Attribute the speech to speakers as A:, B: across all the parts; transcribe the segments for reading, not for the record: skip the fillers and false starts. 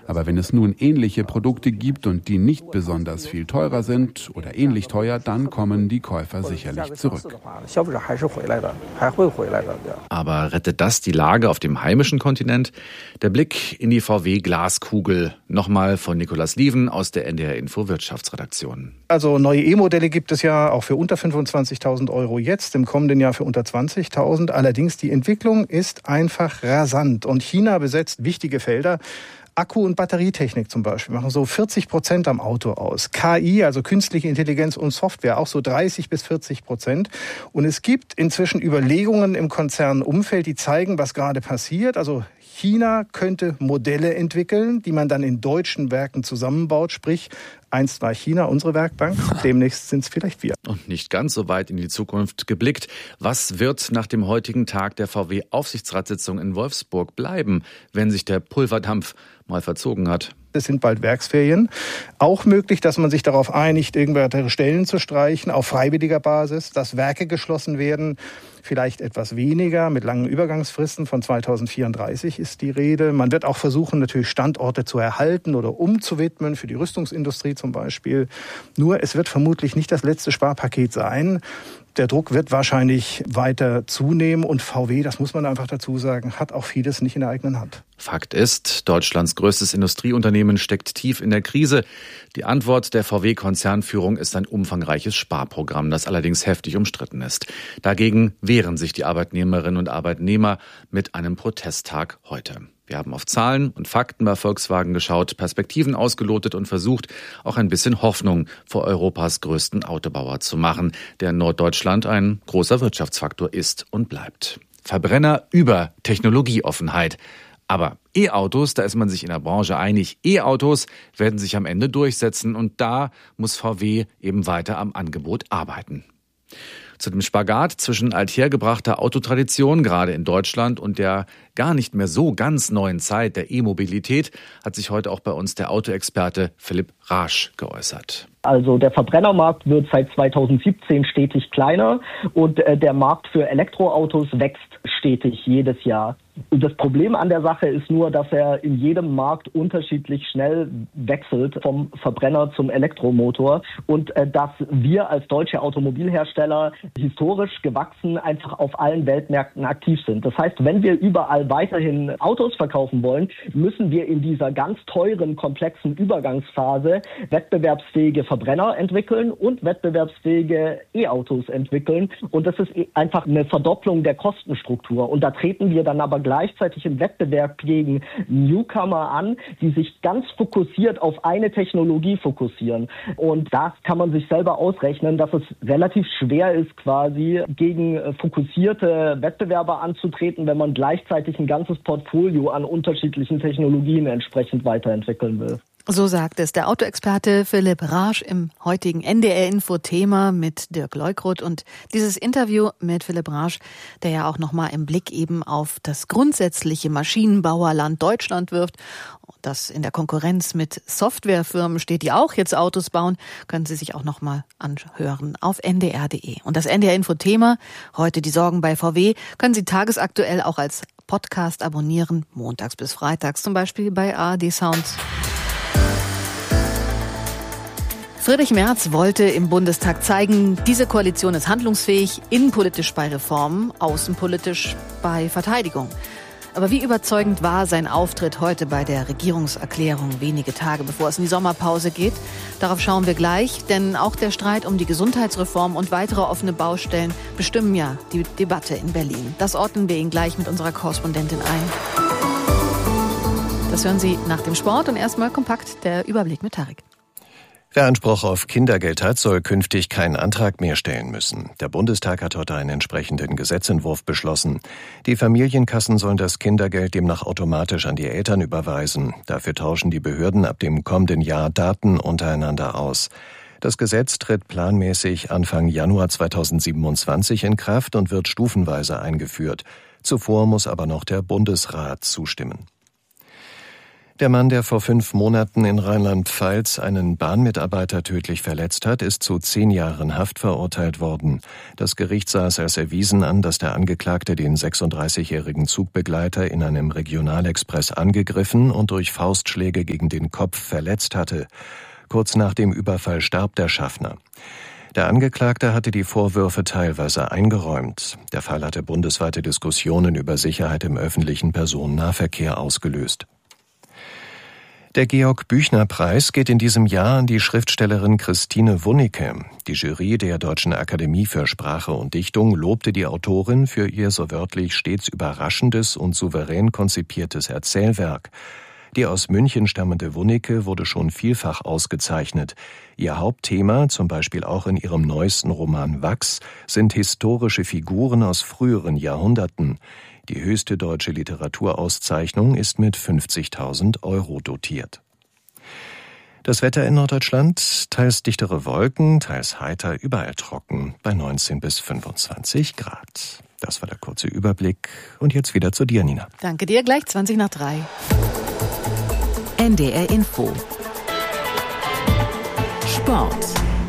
A: Aber wenn es nun ähnliche Produkte gibt und die nicht besonders viel teurer sind oder ähnlich teuer, dann kommen die Käufer sicherlich zurück.
B: Aber rettet das die Lage auf dem heimischen Kontinent? Der Blick in die VW-Glaskugel. Nochmal von Nikolaus Lieven aus der NDR Info Wirtschaftsredaktion.
C: Also neue E-Modelle gibt es ja auch für unter 25.000 Euro jetzt, im kommenden Jahr für unter 20.000. Allerdings die Entwicklung ist einfach rasant und China besetzt wichtige Felder. Akku- und Batterietechnik zum Beispiel machen so 40% am Auto aus. KI, also künstliche Intelligenz und Software, auch so 30-40%. Und es gibt inzwischen Überlegungen im Konzernumfeld, die zeigen, was gerade passiert. Also China könnte Modelle entwickeln, die man dann in deutschen Werken zusammenbaut. Sprich, einst war China unsere Werkbank, demnächst sind es vielleicht wir.
B: Und nicht ganz so weit in die Zukunft geblickt. Was wird nach dem heutigen Tag der VW-Aufsichtsratssitzung in Wolfsburg bleiben, wenn sich der Pulverdampf mal verzogen hat?
C: Es sind bald Werksferien. Auch möglich, dass man sich darauf einigt, irgendwelche Stellen zu streichen, auf freiwilliger Basis, dass Werke geschlossen werden. Vielleicht etwas weniger, mit langen Übergangsfristen von 2034 ist die Rede. Man wird auch versuchen, natürlich Standorte zu erhalten oder umzuwidmen, für die Rüstungsindustrie zum Beispiel. Nur, es wird vermutlich nicht das letzte Sparpaket sein. Der Druck wird wahrscheinlich weiter zunehmen und VW, das muss man einfach dazu sagen, hat auch vieles nicht in der eigenen Hand.
B: Fakt ist, Deutschlands größtes Industrieunternehmen steckt tief in der Krise. Die Antwort der VW-Konzernführung ist ein umfangreiches Sparprogramm, das allerdings heftig umstritten ist. Dagegen wehren sich die Arbeitnehmerinnen und Arbeitnehmer mit einem Protesttag heute. Wir haben auf Zahlen und Fakten bei Volkswagen geschaut, Perspektiven ausgelotet und versucht, auch ein bisschen Hoffnung vor Europas größten Autobauer zu machen, der in Norddeutschland ein großer Wirtschaftsfaktor ist und bleibt. Verbrenner über Technologieoffenheit. Aber E-Autos, da ist man sich in der Branche einig, E-Autos werden sich am Ende durchsetzen und da muss VW eben weiter am Angebot arbeiten. Zu dem Spagat zwischen althergebrachter Autotradition, gerade in Deutschland, und der gar nicht mehr so ganz neuen Zeit der E-Mobilität, hat sich heute auch bei uns der Autoexperte Philipp Raasch geäußert.
D: Also der Verbrennermarkt wird seit 2017 stetig kleiner und der Markt für Elektroautos wächst stetig jedes Jahr. Und das Problem an der Sache ist nur, dass er in jedem Markt unterschiedlich schnell wechselt vom Verbrenner zum Elektromotor und dass wir als deutsche Automobilhersteller historisch gewachsen einfach auf allen Weltmärkten aktiv sind. Das heißt, wenn wir überall weiterhin Autos verkaufen wollen, müssen wir in dieser ganz teuren, komplexen Übergangsphase wettbewerbsfähige Verbrenner entwickeln und wettbewerbsfähige E-Autos entwickeln. Und das ist einfach eine Verdopplung der Kostenstruktur. Und da treten wir dann aber gleichzeitig im Wettbewerb gegen Newcomer an, die sich ganz fokussiert auf eine Technologie fokussieren. Und da kann man sich selber ausrechnen, dass es relativ schwer ist, quasi gegen fokussierte Wettbewerber anzutreten, wenn man gleichzeitig ein ganzes Portfolio an unterschiedlichen Technologien entsprechend weiterentwickeln will.
E: So sagt es der Autoexperte Philipp Raasch im heutigen NDR-Info-Thema mit Dirk Leukroth. Und dieses Interview mit Philipp Raasch, der ja auch nochmal im Blick eben auf das grundsätzliche Maschinenbauerland Deutschland wirft, das in der Konkurrenz mit Softwarefirmen steht, die auch jetzt Autos bauen, können Sie sich auch nochmal anhören auf ndr.de. Und das NDR-Info-Thema, heute die Sorgen bei VW, können Sie tagesaktuell auch als Podcast abonnieren, montags bis freitags, zum Beispiel bei ARD Sounds. Friedrich Merz wollte im Bundestag zeigen, diese Koalition ist handlungsfähig, innenpolitisch bei Reformen, außenpolitisch bei Verteidigung. Aber wie überzeugend war sein Auftritt heute bei der Regierungserklärung, wenige Tage bevor es in die Sommerpause geht? Darauf schauen wir gleich, denn auch der Streit um die Gesundheitsreform und weitere offene Baustellen bestimmen ja die Debatte in Berlin. Das ordnen wir Ihnen gleich mit unserer Korrespondentin ein. Das hören Sie nach dem Sport und erstmal kompakt der Überblick mit Tarek.
F: Wer Anspruch auf Kindergeld hat, soll künftig keinen Antrag mehr stellen müssen. Der Bundestag hat heute einen entsprechenden Gesetzentwurf beschlossen. Die Familienkassen sollen das Kindergeld demnach automatisch an die Eltern überweisen. Dafür tauschen die Behörden ab dem kommenden Jahr Daten untereinander aus. Das Gesetz tritt planmäßig Anfang Januar 2027 in Kraft und wird stufenweise eingeführt. Zuvor muss aber noch der Bundesrat zustimmen. Der Mann, der vor 5 Monaten in Rheinland-Pfalz einen Bahnmitarbeiter tödlich verletzt hat, ist zu 10 Jahren Haft verurteilt worden. Das Gericht sah es als erwiesen an, dass der Angeklagte den 36-jährigen Zugbegleiter in einem Regionalexpress angegriffen und durch Faustschläge gegen den Kopf verletzt hatte. Kurz nach dem Überfall starb der Schaffner. Der Angeklagte hatte die Vorwürfe teilweise eingeräumt. Der Fall hatte bundesweite Diskussionen über Sicherheit im öffentlichen Personennahverkehr ausgelöst. Der Georg-Büchner-Preis geht in diesem Jahr an die Schriftstellerin Christine Wunicke. Die Jury der Deutschen Akademie für Sprache und Dichtung lobte die Autorin für ihr so wörtlich stets überraschendes und souverän konzipiertes Erzählwerk. Die aus München stammende Wunicke wurde schon vielfach ausgezeichnet. Ihr Hauptthema, zum Beispiel auch in ihrem neuesten Roman Wachs, sind historische Figuren aus früheren Jahrhunderten. Die höchste deutsche Literaturauszeichnung ist mit 50.000 € dotiert. Das Wetter in Norddeutschland, teils dichtere Wolken, teils heiter, überall trocken, bei 19 bis 25 Grad. Das war der kurze Überblick. Und jetzt wieder zu dir, Nina.
E: Danke dir, gleich 20 nach 3.
G: NDR Info. Sport.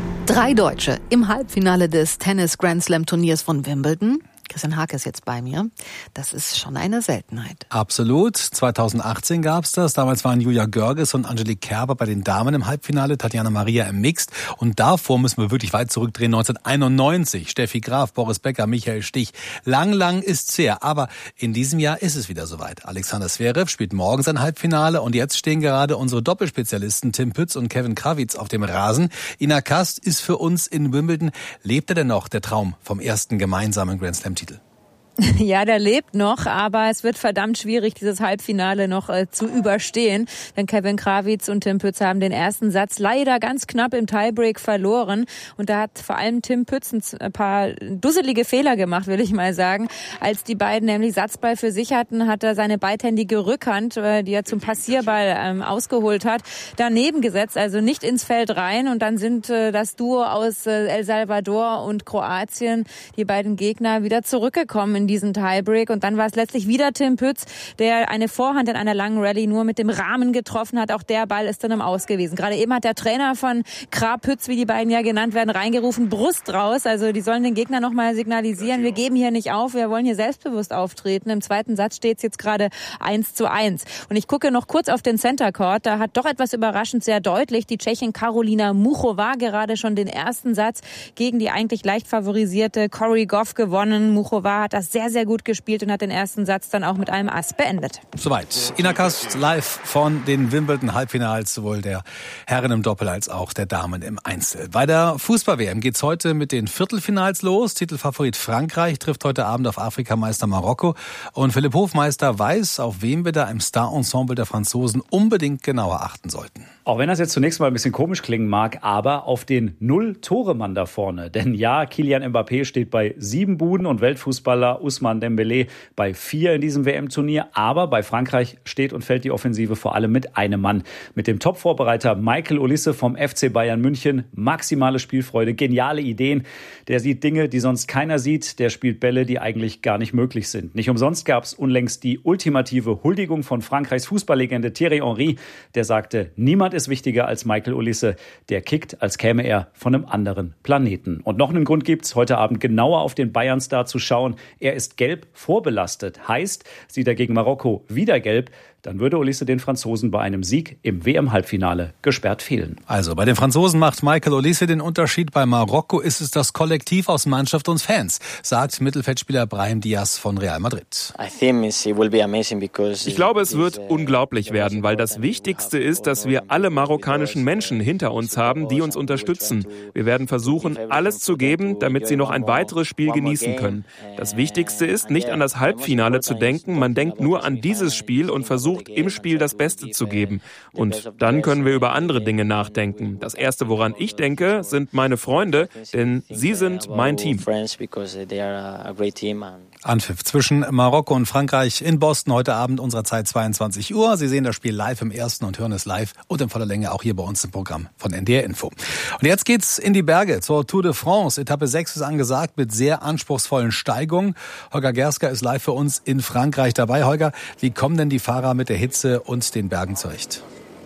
E: 3 Deutsche im Halbfinale des Tennis-Grand-Slam-Turniers von Wimbledon. Christian Hake ist jetzt bei mir. Das ist schon eine Seltenheit.
H: Absolut. 2018 gab's das. Damals waren Julia Görges und Angelique Kerber bei den Damen im Halbfinale, Tatjana Maria im Mixed. Und davor müssen wir wirklich weit zurückdrehen. 1991. Steffi Graf, Boris Becker, Michael Stich. Lang ist's her. Aber in diesem Jahr ist es wieder soweit. Alexander Zverev spielt morgen sein Halbfinale. Und jetzt stehen gerade unsere Doppelspezialisten Tim Pütz und Kevin Krawitz auf dem Rasen. Ina Kast ist für uns in Wimbledon. Lebt er denn noch, der Traum vom ersten gemeinsamen Grand Slam Titel?
I: Ja, der lebt noch, aber es wird verdammt schwierig, dieses Halbfinale noch zu überstehen. Denn Kevin Krawitz und Tim Pütz haben den ersten Satz leider ganz knapp im Tiebreak verloren. Und da hat vor allem Tim Pütz ein paar dusselige Fehler gemacht, will ich mal sagen. Als die beiden nämlich Satzball für sich hatten, hat er seine beidhändige Rückhand, die er zum Passierball ausgeholt hat, daneben gesetzt, also nicht ins Feld rein. Und dann sind das Duo aus El Salvador und Kroatien, die beiden Gegner, wieder zurückgekommen in diesen Tiebreak. Und dann war es letztlich wieder Tim Pütz, der eine Vorhand in einer langen Rallye nur mit dem Rahmen getroffen hat. Auch der Ball ist dann im Aus gewesen. Gerade eben hat der Trainer von Kra-Pütz, wie die beiden ja genannt werden, reingerufen, Brust raus. Also die sollen den Gegner nochmal signalisieren, wir geben hier nicht auf, wir wollen hier selbstbewusst auftreten. Im zweiten Satz steht es jetzt gerade 1:1. Und ich gucke noch kurz auf den Center Court. Da hat doch etwas überraschend sehr deutlich die Tschechin Karolina Muchova gerade schon den ersten Satz gegen die eigentlich leicht favorisierte Corey Goff gewonnen. Muchova hat das sehr, sehr gut gespielt und hat den ersten Satz dann auch mit einem Ass beendet.
H: Soweit. Ina Kast live von den Wimbledon-Halbfinals, sowohl der Herren im Doppel als auch der Damen im Einzel. Bei der Fußball-WM geht's heute mit den Viertelfinals los. Titelfavorit Frankreich trifft heute Abend auf Afrikameister Marokko. Und Philipp Hofmeister weiß, auf wen wir da im Star-Ensemble der Franzosen unbedingt genauer achten sollten.
J: Auch wenn das jetzt zunächst mal ein bisschen komisch klingen mag, aber auf den Null-Tore-Mann da vorne. Denn ja, Kylian Mbappé steht bei 7 Buden und Weltfußballer Ousmane Dembélé bei 4 in diesem WM-Turnier. Aber bei Frankreich steht und fällt die Offensive vor allem mit einem Mann. Mit dem Top-Vorbereiter Michael Olise vom FC Bayern München. Maximale Spielfreude, geniale Ideen. Der sieht Dinge, die sonst keiner sieht. Der spielt Bälle, die eigentlich gar nicht möglich sind. Nicht umsonst gab es unlängst die ultimative Huldigung von Frankreichs Fußballlegende Thierry Henry. Der sagte, niemand ist wichtiger als Michael Olise. Der kickt, als käme er von einem anderen Planeten. Und noch einen Grund gibt's, heute Abend genauer auf den Bayern-Star zu schauen. Er ist gelb vorbelastet. Heißt, sieht er gegen Marokko wieder gelb, dann würde Olise den Franzosen bei einem Sieg im WM-Halbfinale gesperrt fehlen.
H: Also bei den Franzosen macht Michael Olise den Unterschied. Bei Marokko ist es das Kollektiv aus Mannschaft und Fans, sagt Mittelfeldspieler Brahim Diaz von Real Madrid.
K: Ich glaube, es wird unglaublich werden, weil das Wichtigste ist, dass wir alle marokkanischen Menschen hinter uns haben, die uns unterstützen. Wir werden versuchen, alles zu geben, damit sie noch ein weiteres Spiel genießen können. Das Wichtigste ist, nicht an das Halbfinale zu denken. Man denkt nur an dieses Spiel und versucht, im Spiel das Beste zu geben. Und dann können wir über andere Dinge nachdenken. Das Erste, woran ich denke, sind meine Freunde, denn sie sind mein Team.
H: Anpfiff zwischen Marokko und Frankreich in Boston heute Abend unserer Zeit 22 Uhr. Sie sehen das Spiel live im Ersten und hören es live und in voller Länge auch hier bei uns im Programm von NDR Info. Und jetzt geht's in die Berge zur Tour de France. Etappe 6 ist angesagt mit sehr anspruchsvollen Steigungen. Holger Gersker ist live für uns in Frankreich dabei. Holger, wie kommen denn die Fahrer mit der Hitze und den Bergen zurecht?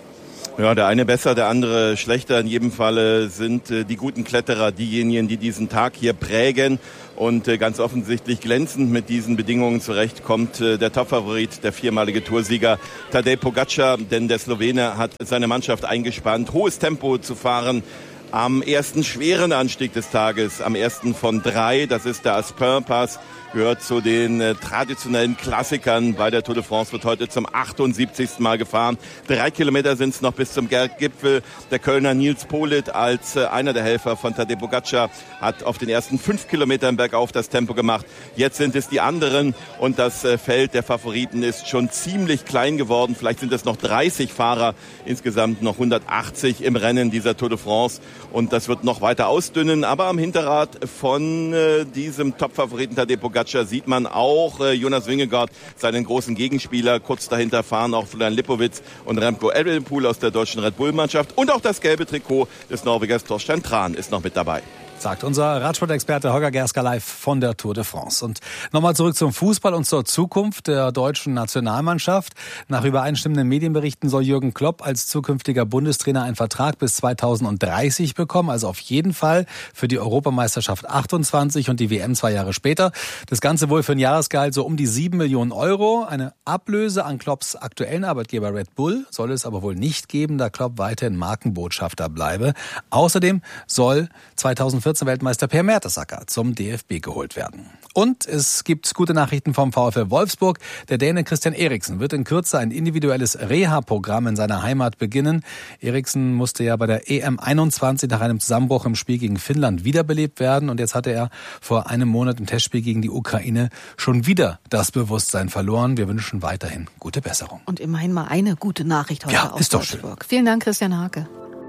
G: Ja, der eine besser, der andere schlechter. In jedem Falle sind die guten Kletterer diejenigen, die diesen Tag hier prägen. Und ganz offensichtlich glänzend mit diesen Bedingungen zurechtkommt der Topfavorit, der viermalige Toursieger Tadej Pogačar. Denn der Slowene hat seine Mannschaft eingespannt, hohes Tempo zu fahren. Am ersten schweren Anstieg des Tages, am ersten von 3, das ist der Aspin-Pass, gehört zu den traditionellen Klassikern bei der Tour de France, wird heute zum 78. Mal gefahren. 3 Kilometer sind es noch bis zum Gipfel. Der Kölner Nils Politt als einer der Helfer von Tadej Pogačar hat auf den ersten 5 Kilometern bergauf das Tempo gemacht. Jetzt sind es die anderen und das Feld der Favoriten ist schon ziemlich klein geworden. Vielleicht sind es noch 30 Fahrer, insgesamt noch 180 im Rennen dieser Tour de France. Und das wird noch weiter ausdünnen. Aber am Hinterrad von diesem Top-Favoriten Tadej Pogačar sieht man auch Jonas Vingegaard, seinen großen Gegenspieler. Kurz dahinter fahren auch Florian Lipowitz und Remco Evenepoel aus der deutschen Red Bull-Mannschaft. Und auch das gelbe Trikot des Norwegers Torstein Tran ist noch mit dabei.
H: Sagt unser Radsport-Experte Holger Gerska live von der Tour de France. Und nochmal zurück zum Fußball und zur Zukunft der deutschen Nationalmannschaft. Nach übereinstimmenden Medienberichten soll Jürgen Klopp als zukünftiger Bundestrainer einen Vertrag bis 2030 bekommen. Also auf jeden Fall für die Europameisterschaft 28 und die WM 2 Jahre später. Das Ganze wohl für ein Jahresgehalt so um die 7 Millionen Euro. Eine Ablöse an Klopps aktuellen Arbeitgeber Red Bull soll es aber wohl nicht geben, da Klopp weiterhin Markenbotschafter bleibe. Außerdem soll 2014 Weltmeister Per Mertesacker zum DFB geholt werden. Und es gibt gute Nachrichten vom VfL Wolfsburg. Der Däne Christian Eriksen wird in Kürze ein individuelles Reha-Programm in seiner Heimat beginnen. Eriksen musste ja bei der EM21 nach einem Zusammenbruch im Spiel gegen Finnland wiederbelebt werden. Und jetzt hatte er vor einem Monat im Testspiel gegen die Ukraine schon wieder das Bewusstsein verloren. Wir wünschen weiterhin gute Besserung.
E: Und immerhin mal eine gute Nachricht heute aus
H: ist doch
E: Wolfsburg.
H: Schön.
E: Vielen Dank, Christian Hake.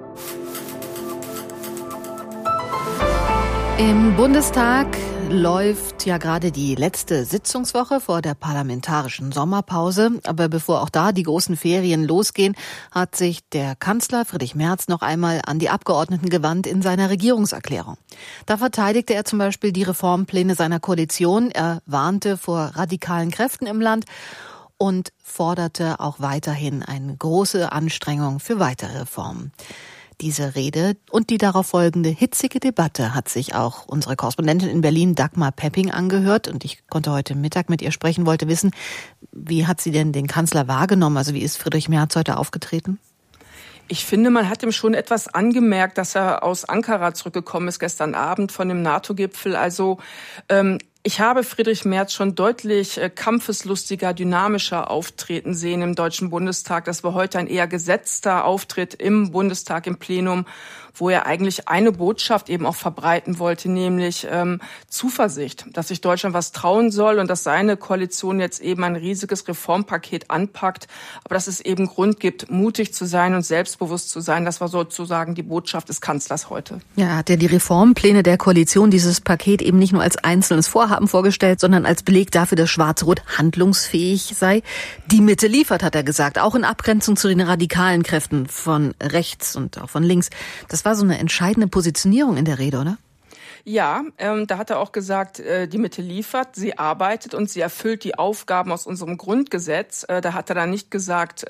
E: Im Bundestag läuft ja gerade die letzte Sitzungswoche vor der parlamentarischen Sommerpause. Aber bevor auch da die großen Ferien losgehen, hat sich der Kanzler Friedrich Merz noch einmal an die Abgeordneten gewandt in seiner Regierungserklärung. Da verteidigte er zum Beispiel die Reformpläne seiner Koalition. Er warnte vor radikalen Kräften im Land und forderte auch weiterhin eine große Anstrengung für weitere Reformen. Diese Rede und die darauf folgende hitzige Debatte hat sich auch unsere Korrespondentin in Berlin, Dagmar Pepping, angehört. Und ich konnte heute Mittag mit ihr sprechen, wollte wissen, wie hat sie denn den Kanzler wahrgenommen? Also wie ist Friedrich Merz heute aufgetreten?
L: Ich finde, man hat ihm schon etwas angemerkt, dass er aus Ankara zurückgekommen ist gestern Abend von dem NATO-Gipfel. Also ich habe Friedrich Merz schon deutlich kampfeslustiger, dynamischer auftreten sehen im Deutschen Bundestag. Das war heute ein eher gesetzter Auftritt im Bundestag, im Plenum, wo er eigentlich eine Botschaft eben auch verbreiten wollte, nämlich Zuversicht, dass sich Deutschland was trauen soll und dass seine Koalition jetzt eben ein riesiges Reformpaket anpackt, aber dass es eben Grund gibt, mutig zu sein und selbstbewusst zu sein. Das war sozusagen die Botschaft des Kanzlers heute.
E: Ja, er hat ja die Reformpläne der Koalition, dieses Paket eben nicht nur als einzelnes Vorhaben vorgestellt, sondern als Beleg dafür, dass Schwarz-Rot handlungsfähig sei. Die Mitte liefert, hat er gesagt, auch in Abgrenzung zu den radikalen Kräften von rechts und auch von links. Das war so eine entscheidende Positionierung in der Rede, oder?
L: Ja, da hat er auch gesagt, die Mitte liefert, sie arbeitet und sie erfüllt die Aufgaben aus unserem Grundgesetz. Da hat er dann nicht gesagt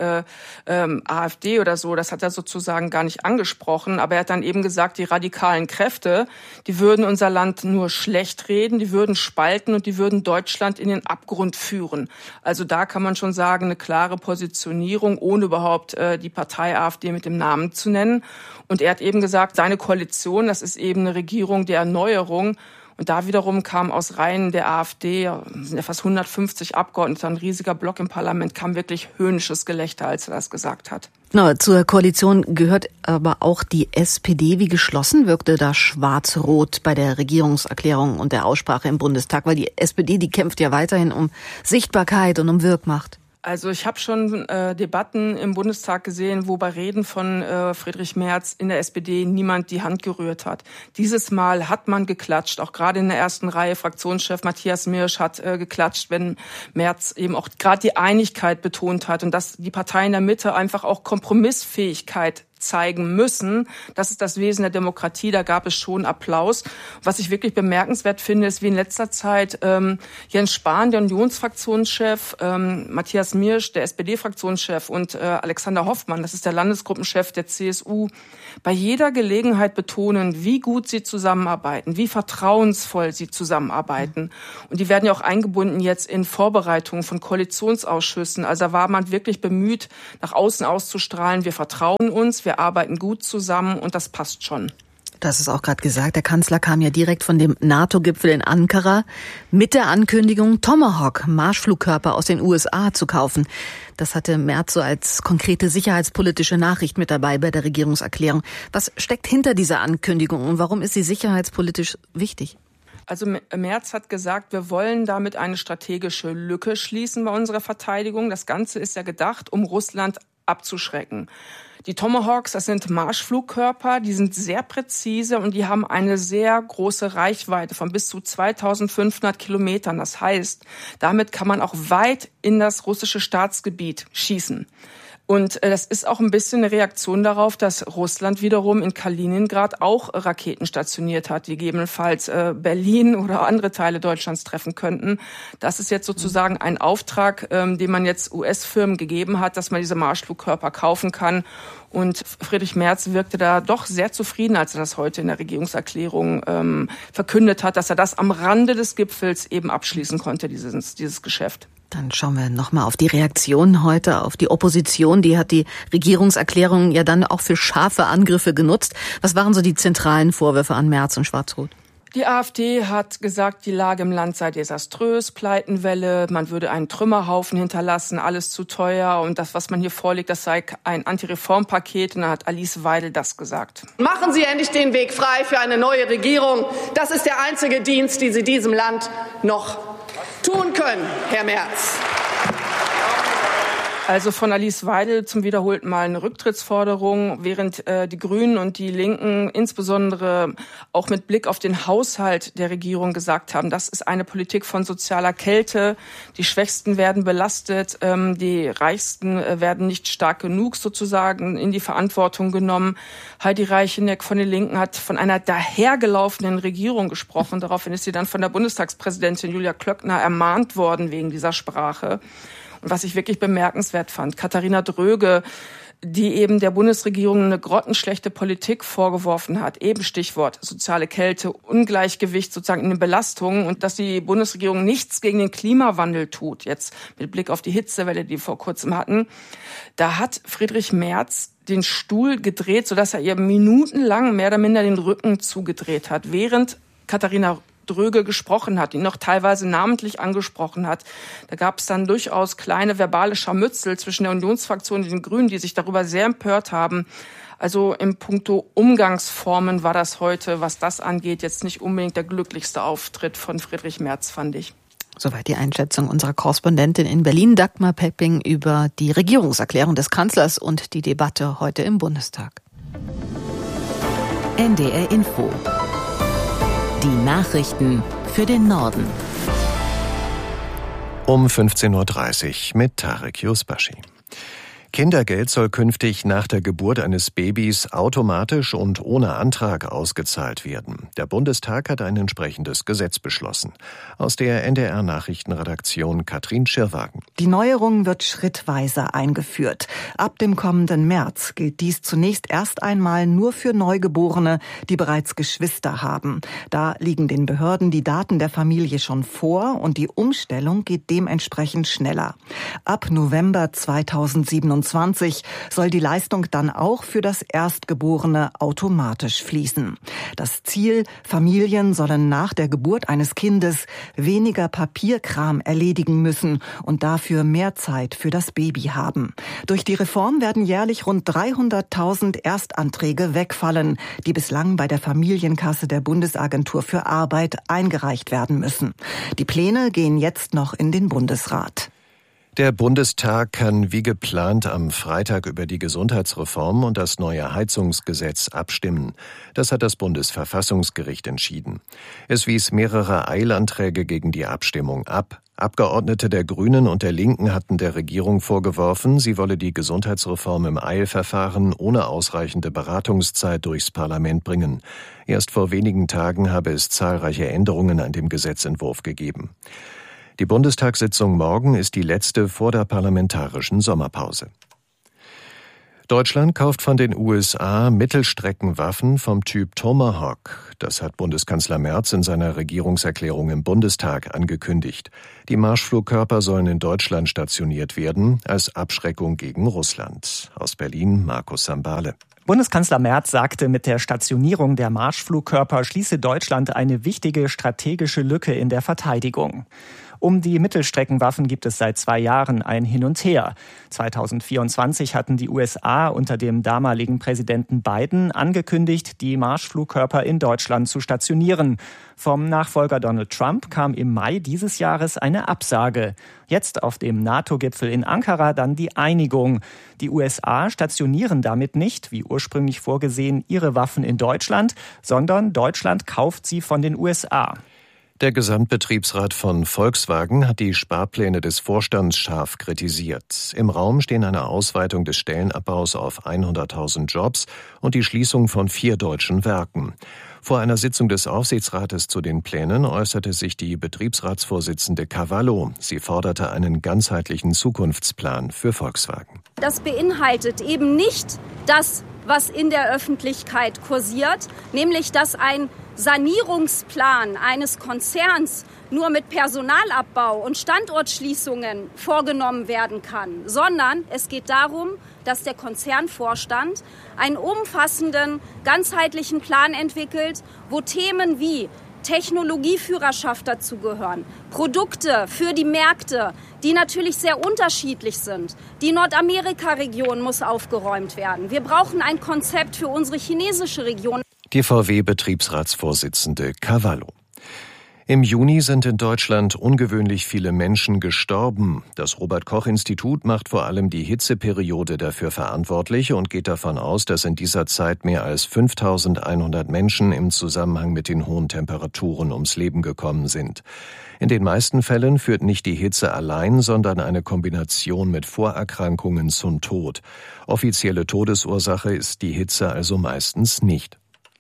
L: AfD oder so, das hat er sozusagen gar nicht angesprochen. Aber er hat dann eben gesagt, die radikalen Kräfte, die würden unser Land nur schlecht reden, die würden spalten und die würden Deutschland in den Abgrund führen. Also da kann man schon sagen, eine klare Positionierung, ohne überhaupt die Partei AfD mit dem Namen zu nennen. Und er hat eben gesagt, seine Koalition, das ist eben eine Regierung der Erneuerung. Und da wiederum kam aus Reihen der AfD, sind ja fast 150 Abgeordnete, ein riesiger Block im Parlament, kam wirklich höhnisches Gelächter, als er das gesagt hat.
E: Genau, zur Koalition gehört aber auch die SPD. Wie geschlossen wirkte da Schwarz-Rot bei der Regierungserklärung und der Aussprache im Bundestag? Weil die SPD, die kämpft ja weiterhin um Sichtbarkeit und um Wirkmacht.
L: Also ich habe schon Debatten im Bundestag gesehen, wo bei Reden von Friedrich Merz in der SPD niemand die Hand gerührt hat. Dieses Mal hat man geklatscht, auch gerade in der ersten Reihe. Fraktionschef Matthias Mirsch hat geklatscht, wenn Merz eben auch gerade die Einigkeit betont hat und dass die Partei in der Mitte einfach auch Kompromissfähigkeit zeigen müssen. Das ist das Wesen der Demokratie. Da gab es schon Applaus. Was ich wirklich bemerkenswert finde, ist, wie in letzter Zeit Jens Spahn, der Unionsfraktionschef, Matthias Mirsch, der SPD-Fraktionschef und Alexander Hoffmann, das ist der Landesgruppenchef der CSU, bei jeder Gelegenheit betonen, wie gut sie zusammenarbeiten, wie vertrauensvoll sie zusammenarbeiten. Und die werden ja auch eingebunden jetzt in Vorbereitungen von Koalitionsausschüssen. Also da war man wirklich bemüht, nach außen auszustrahlen, wir vertrauen uns, wir arbeiten gut zusammen und das passt schon.
E: Das ist auch gerade gesagt. Der Kanzler kam ja direkt von dem NATO-Gipfel in Ankara mit der Ankündigung, Tomahawk, Marschflugkörper aus den USA zu kaufen. Das hatte Merz so als konkrete sicherheitspolitische Nachricht mit dabei bei der Regierungserklärung. Was steckt hinter dieser Ankündigung und warum ist sie sicherheitspolitisch wichtig?
L: Also Merz hat gesagt, wir wollen damit eine strategische Lücke schließen bei unserer Verteidigung. Das Ganze ist ja gedacht, um Russland abzuschrecken. Die Tomahawks, das sind Marschflugkörper, die sind sehr präzise und die haben eine sehr große Reichweite von bis zu 2500 Kilometern. Das heißt, damit kann man auch weit in das russische Staatsgebiet schießen. Und das ist auch ein bisschen eine Reaktion darauf, dass Russland wiederum in Kaliningrad auch Raketen stationiert hat, die gegebenenfalls Berlin oder andere Teile Deutschlands treffen könnten. Das ist jetzt sozusagen ein Auftrag, den man jetzt US-Firmen gegeben hat, dass man diese Marschflugkörper kaufen kann. Und Friedrich Merz wirkte da doch sehr zufrieden, als er das heute in der Regierungserklärung verkündet hat, dass er das am Rande des Gipfels eben abschließen konnte, dieses Geschäft.
E: Dann schauen wir nochmal auf die Reaktion heute, auf die Opposition. Die hat die Regierungserklärung ja dann auch für scharfe Angriffe genutzt. Was waren so die zentralen Vorwürfe an Merz und Schwarz-Rot?
L: Die AfD hat gesagt, die Lage im Land sei desaströs, Pleitenwelle, man würde einen Trümmerhaufen hinterlassen, alles zu teuer und das, was man hier vorlegt, das sei ein Antireformpaket. Und dann hat Alice Weidel das gesagt.
M: Machen Sie endlich den Weg frei für eine neue Regierung. Das ist der einzige Dienst, den Sie diesem Land noch tun können, Herr Merz.
L: Also von Alice Weidel zum wiederholten Mal eine Rücktrittsforderung, während die Grünen und die Linken insbesondere auch mit Blick auf den Haushalt der Regierung gesagt haben, das ist eine Politik von sozialer Kälte. Die Schwächsten werden belastet, die Reichsten werden nicht stark genug sozusagen in die Verantwortung genommen. Heidi Reicheneck von den Linken hat von einer dahergelaufenen Regierung gesprochen. Daraufhin ist sie dann von der Bundestagspräsidentin Julia Klöckner ermahnt worden wegen dieser Sprache. Und was ich wirklich bemerkenswert fand, Katharina Dröge, die eben der Bundesregierung eine grottenschlechte Politik vorgeworfen hat, eben Stichwort soziale Kälte, Ungleichgewicht sozusagen in den Belastungen und dass die Bundesregierung nichts gegen den Klimawandel tut, jetzt mit Blick auf die Hitzewelle, die wir vor kurzem hatten. Da hat Friedrich Merz den Stuhl gedreht, sodass er ihr minutenlang mehr oder minder den Rücken zugedreht hat, während Katharina Dröge gesprochen hat, ihn noch teilweise namentlich angesprochen hat. Da gab es dann durchaus kleine verbale Scharmützel zwischen der Unionsfraktion und den Grünen, die sich darüber sehr empört haben. Also im Puncto Umgangsformen war das heute, was das angeht, jetzt nicht unbedingt der glücklichste Auftritt von Friedrich Merz, fand ich.
E: Soweit die Einschätzung unserer Korrespondentin in Berlin, Dagmar Pepping, über die Regierungserklärung des Kanzlers und die Debatte heute im Bundestag.
N: NDR Info. Die Nachrichten für den Norden.
F: Um 15.30 Uhr mit Tarek Yusbashi. Kindergeld soll künftig nach der Geburt eines Babys automatisch und ohne Antrag ausgezahlt werden. Der Bundestag hat ein entsprechendes Gesetz beschlossen. Aus der NDR-Nachrichtenredaktion Katrin Schirwagen.
O: Die Neuerung wird schrittweise eingeführt. Ab dem kommenden März gilt dies zunächst erst einmal nur für Neugeborene, die bereits Geschwister haben. Da liegen den Behörden die Daten der Familie schon vor und die Umstellung geht dementsprechend schneller. Ab November 2027 soll die Leistung dann auch für das Erstgeborene automatisch fließen. Das Ziel: Familien sollen nach der Geburt eines Kindes weniger Papierkram erledigen müssen und dafür mehr Zeit für das Baby haben. Durch die Reform werden jährlich rund 300.000 Erstanträge wegfallen, die bislang bei der Familienkasse der Bundesagentur für Arbeit eingereicht werden müssen. Die Pläne gehen jetzt noch in den Bundesrat.
F: Der Bundestag kann wie geplant am Freitag über die Gesundheitsreform und das neue Heizungsgesetz abstimmen. Das hat das Bundesverfassungsgericht entschieden. Es wies mehrere Eilanträge gegen die Abstimmung ab. Abgeordnete der Grünen und der Linken hatten der Regierung vorgeworfen, sie wolle die Gesundheitsreform im Eilverfahren ohne ausreichende Beratungszeit durchs Parlament bringen. Erst vor wenigen Tagen habe es zahlreiche Änderungen an dem Gesetzentwurf gegeben. Die Bundestagssitzung morgen ist die letzte vor der parlamentarischen Sommerpause. Deutschland kauft von den USA Mittelstreckenwaffen vom Typ Tomahawk. Das hat Bundeskanzler Merz in seiner Regierungserklärung im Bundestag angekündigt. Die Marschflugkörper sollen in Deutschland stationiert werden, als Abschreckung gegen Russland. Aus Berlin Markus Sambale.
P: Bundeskanzler Merz sagte, mit der Stationierung der Marschflugkörper schließe Deutschland eine wichtige strategische Lücke in der Verteidigung. Um die Mittelstreckenwaffen gibt es seit 2 Jahren ein Hin und Her. 2024 hatten die USA unter dem damaligen Präsidenten Biden angekündigt, die Marschflugkörper in Deutschland zu stationieren. Vom Nachfolger Donald Trump kam im Mai dieses Jahres eine Absage. Jetzt auf dem NATO-Gipfel in Ankara dann die Einigung. Die USA stationieren damit nicht, wie ursprünglich vorgesehen, ihre Waffen in Deutschland, sondern Deutschland kauft sie von den USA.
F: Der Gesamtbetriebsrat von Volkswagen hat die Sparpläne des Vorstands scharf kritisiert. Im Raum stehen eine Ausweitung des Stellenabbaus auf 100.000 Jobs und die Schließung von 4 deutschen Werken. Vor einer Sitzung des Aufsichtsrates zu den Plänen äußerte sich die Betriebsratsvorsitzende Cavallo. Sie forderte einen ganzheitlichen Zukunftsplan für Volkswagen.
Q: Das beinhaltet eben nicht das, was in der Öffentlichkeit kursiert, nämlich dass ein Sanierungsplan eines Konzerns nur mit Personalabbau und Standortschließungen vorgenommen werden kann, sondern es geht darum, dass der Konzernvorstand einen umfassenden, ganzheitlichen Plan entwickelt, wo Themen wie Technologieführerschaft dazugehören, Produkte für die Märkte, die natürlich sehr unterschiedlich sind. Die Nordamerika-Region muss aufgeräumt werden. Wir brauchen ein Konzept für unsere chinesische Region.
F: Die VW-Betriebsratsvorsitzende Cavallo. Im Juni sind in Deutschland ungewöhnlich viele Menschen gestorben. Das Robert-Koch-Institut macht vor allem die Hitzeperiode dafür verantwortlich und geht davon aus, dass in dieser Zeit mehr als 5.100 Menschen im Zusammenhang mit den hohen Temperaturen ums Leben gekommen sind. In den meisten Fällen führt nicht die Hitze allein, sondern eine Kombination mit Vorerkrankungen zum Tod. Offizielle Todesursache ist die Hitze also meistens nicht.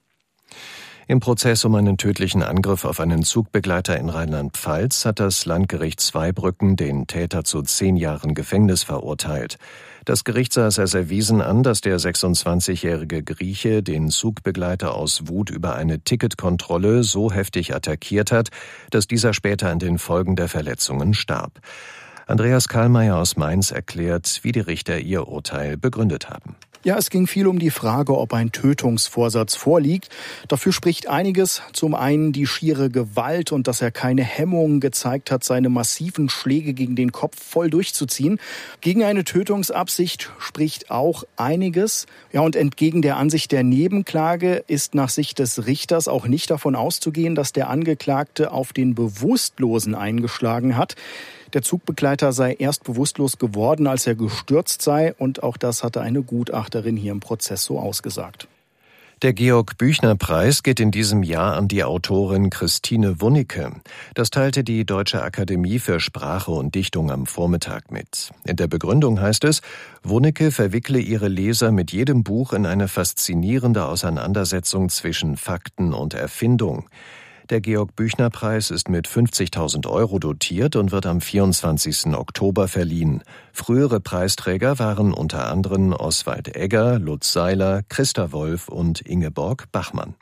F: Im Prozess um einen tödlichen Angriff auf einen Zugbegleiter in Rheinland-Pfalz hat das Landgericht Zweibrücken den Täter zu 10 Jahren Gefängnis verurteilt. Das Gericht sah es als erwiesen an, dass der 26-jährige Grieche den Zugbegleiter aus Wut über eine Ticketkontrolle so heftig attackiert hat, dass dieser später an den Folgen der Verletzungen starb. Andreas Karlmeier aus Mainz erklärt, wie die Richter ihr Urteil begründet haben.
R: Ja, es ging viel um die Frage, ob ein Tötungsvorsatz vorliegt. Dafür spricht einiges. Zum einen die schiere Gewalt und dass er keine Hemmungen gezeigt hat, seine massiven Schläge gegen den Kopf voll durchzuziehen. Gegen eine Tötungsabsicht spricht auch einiges. Ja, und entgegen der Ansicht der Nebenklage ist nach Sicht des Richters auch nicht davon auszugehen, dass der Angeklagte auf den Bewusstlosen eingeschlagen hat. Der Zugbegleiter sei erst bewusstlos geworden, als er gestürzt sei. Und auch das hatte eine Gutachterin hier im Prozess so ausgesagt.
F: Der Georg-Büchner-Preis geht in diesem Jahr an die Autorin Christine Wunnecke. Das teilte die Deutsche Akademie für Sprache und Dichtung am Vormittag mit. In der Begründung heißt es, Wunnecke verwickle ihre Leser mit jedem Buch in eine faszinierende Auseinandersetzung zwischen Fakten und Erfindung. Der Georg-Büchner-Preis ist mit 50.000 € dotiert und wird am 24. Oktober verliehen. Frühere Preisträger waren unter anderem Oswald Egger, Lutz Seiler, Christa Wolf und Ingeborg Bachmann.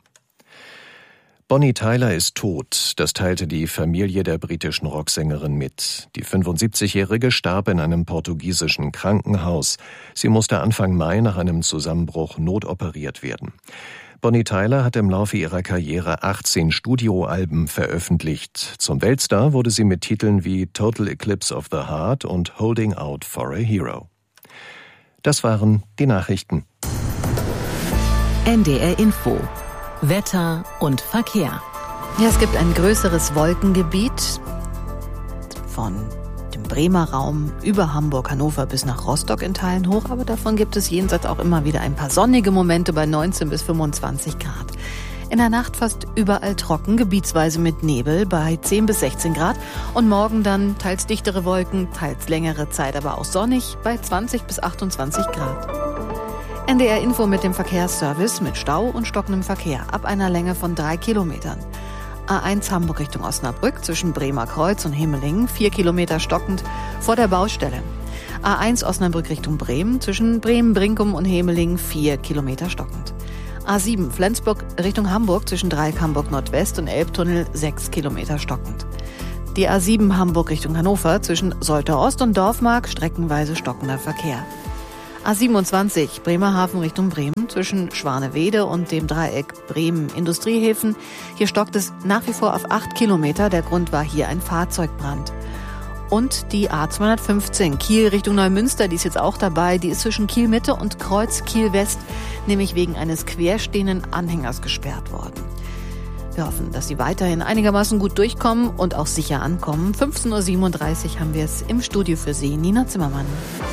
F: Bonnie Tyler ist tot, das teilte die Familie der britischen Rocksängerin mit. Die 75-Jährige starb in einem portugiesischen Krankenhaus. Sie musste Anfang Mai nach einem Zusammenbruch notoperiert werden. Bonnie Tyler hat im Laufe ihrer Karriere 18 Studioalben veröffentlicht. Zum Weltstar wurde sie mit Titeln wie Total Eclipse of the Heart und Holding Out for a Hero. Das waren die Nachrichten.
N: NDR Info. Wetter und Verkehr.
E: Ja, es gibt ein größeres Wolkengebiet von dem Bremer Raum über Hamburg, Hannover bis nach Rostock in Teilen hoch, aber davon gibt es jenseits auch immer wieder ein paar sonnige Momente bei 19 bis 25 Grad. In der Nacht fast überall trocken, gebietsweise mit Nebel bei 10 bis 16 Grad. Und morgen dann teils dichtere Wolken, teils längere Zeit aber auch sonnig bei 20 bis 28 Grad. NDR Info mit dem Verkehrsservice mit Stau und stockendem Verkehr ab einer Länge von 3 Kilometern. A1 Hamburg Richtung Osnabrück zwischen Bremer Kreuz und Hemmelingen 4 Kilometer stockend vor der Baustelle. A1 Osnabrück Richtung Bremen zwischen Bremen-Brinkum und Hemmelingen 4 Kilometer stockend. A7 Flensburg Richtung Hamburg zwischen Dreieck Hamburg Nordwest und Elbtunnel 6 Kilometer stockend. Die A7 Hamburg Richtung Hannover zwischen Soltau Ost und Dorfmark streckenweise stockender Verkehr. A27 Bremerhaven Richtung Bremen zwischen Schwanewede und dem Dreieck Bremen-Industriehäfen. Hier stockt es nach wie vor auf 8 Kilometer. Der Grund war hier ein Fahrzeugbrand. Und die A215 Kiel Richtung Neumünster, die ist jetzt auch dabei. Die ist zwischen Kiel Mitte und Kreuz Kiel West, nämlich wegen eines querstehenden Anhängers gesperrt worden. Wir hoffen, dass Sie weiterhin einigermaßen gut durchkommen und auch sicher ankommen. 15.37 Uhr haben wir es im Studio für Sie. Nina Zimmermann.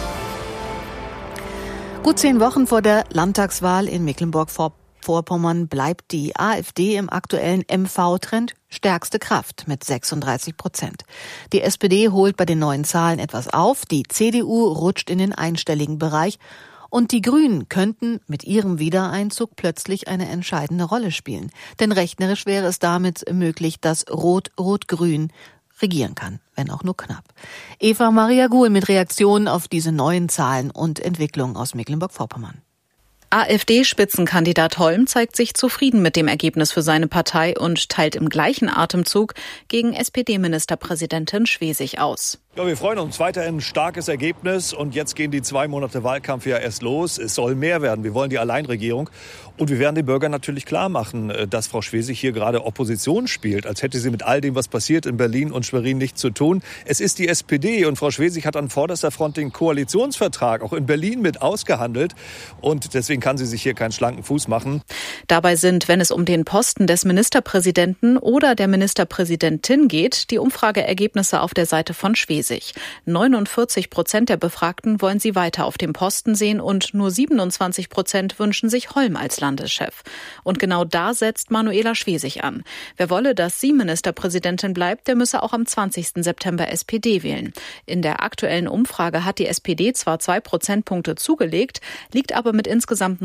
E: Gut 10 Wochen vor der Landtagswahl in Mecklenburg-Vorpommern bleibt die AfD im aktuellen MV-Trend stärkste Kraft mit 36%. Die SPD holt bei den neuen Zahlen etwas auf, die CDU rutscht in den einstelligen Bereich und die Grünen könnten mit ihrem Wiedereinzug plötzlich eine entscheidende Rolle spielen. Denn rechnerisch wäre es damit möglich, dass Rot-Rot-Grün regieren kann, wenn auch nur knapp. Eva Maria Guhl mit Reaktionen auf diese neuen Zahlen und Entwicklungen aus Mecklenburg-Vorpommern.
S: AfD-Spitzenkandidat Holm zeigt sich zufrieden mit dem Ergebnis für seine Partei und teilt im gleichen Atemzug gegen SPD-Ministerpräsidentin Schwesig aus.
T: Ja, wir freuen uns weiterhin ein starkes Ergebnis und jetzt gehen die 2 Monate Wahlkampf ja erst los. Es soll mehr werden. Wir wollen die Alleinregierung und wir werden den Bürgern natürlich klar machen, dass Frau Schwesig hier gerade Opposition spielt, als hätte sie mit all dem, was passiert in Berlin und Schwerin, nichts zu tun. Es ist die SPD und Frau Schwesig hat an vorderster Front den Koalitionsvertrag auch in Berlin mit ausgehandelt und deswegen kann sie sich hier keinen schlanken Fuß machen.
S: Dabei sind, wenn es um den Posten des Ministerpräsidenten oder der Ministerpräsidentin geht, die Umfrageergebnisse auf der Seite von Schwesig. 49% der Befragten wollen sie weiter auf dem Posten sehen und nur 27% wünschen sich Holm als Landeschef. Und genau da setzt Manuela Schwesig an. Wer wolle, dass sie Ministerpräsidentin bleibt, der müsse auch am 20. September SPD wählen. In der aktuellen Umfrage hat die SPD zwar 2 Prozentpunkte zugelegt, liegt aber mit insgesamt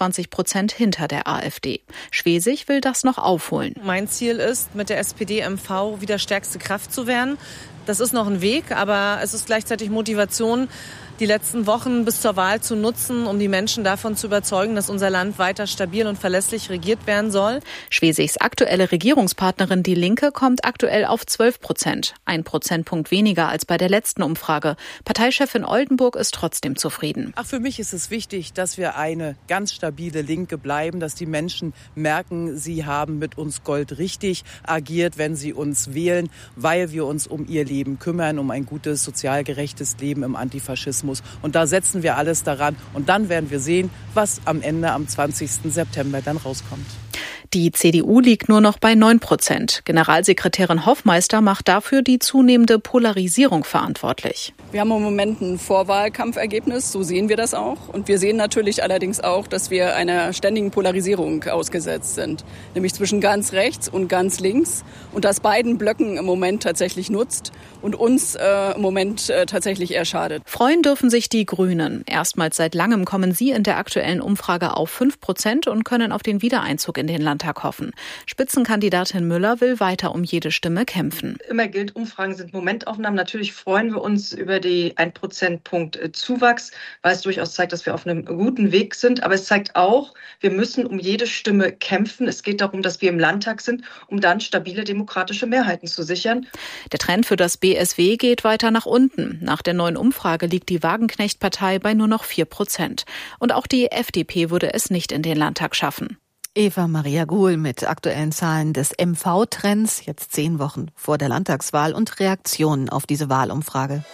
S: 29% hinter der AfD. Schwesig will das noch aufholen.
U: Mein Ziel ist, mit der SPD-MV wieder stärkste Kraft zu werden. Das ist noch ein Weg, aber es ist gleichzeitig Motivation, die letzten Wochen bis zur Wahl zu nutzen, um die Menschen davon zu überzeugen, dass unser Land weiter stabil und verlässlich regiert werden soll.
S: Schwesigs aktuelle Regierungspartnerin Die Linke kommt aktuell auf 12%, 1 Prozentpunkt weniger als bei der letzten Umfrage. Parteichefin Oldenburg ist trotzdem zufrieden.
V: Für mich ist es wichtig, dass wir eine ganz stabile Linke bleiben, dass die Menschen merken, sie haben mit uns goldrichtig agiert, wenn sie uns wählen, weil wir uns um ihr Leben kümmern, um ein gutes, sozial gerechtes Leben im Antifaschismus. Und da setzen wir alles daran. Und dann werden wir sehen, was am Ende am 20. September dann rauskommt.
S: Die CDU liegt nur noch bei 9%. Generalsekretärin Hoffmeister macht dafür die zunehmende Polarisierung verantwortlich.
W: Wir haben im Moment ein Vorwahlkampfergebnis, so sehen wir das auch. Und wir sehen natürlich allerdings auch, dass wir einer ständigen Polarisierung ausgesetzt sind. Nämlich zwischen ganz rechts und ganz links. Und das beiden Blöcken im Moment tatsächlich nutzt und uns im Moment tatsächlich eher schadet.
S: Freuen dürfen sich die Grünen. Erstmals seit langem kommen sie in der aktuellen Umfrage auf 5% und können auf den Wiedereinzug in den Landtag hoffen. Spitzenkandidatin Müller will weiter um jede Stimme kämpfen.
X: Immer gilt, Umfragen sind Momentaufnahmen. Natürlich freuen wir uns über die 1 Prozentpunkt Zuwachs, weil es durchaus zeigt, dass wir auf einem guten Weg sind. Aber es zeigt auch, wir müssen um jede Stimme kämpfen. Es geht darum, dass wir im Landtag sind, um dann stabile demokratische Mehrheiten zu sichern.
S: Der Trend für das BSW geht weiter nach unten. Nach der neuen Umfrage liegt die Wagenknecht-Partei bei nur noch 4%. Und auch die FDP würde es nicht in den Landtag schaffen.
E: Eva Maria Guhl mit aktuellen Zahlen des MV-Trends, jetzt 10 Wochen vor der Landtagswahl und Reaktionen auf diese Wahlumfrage.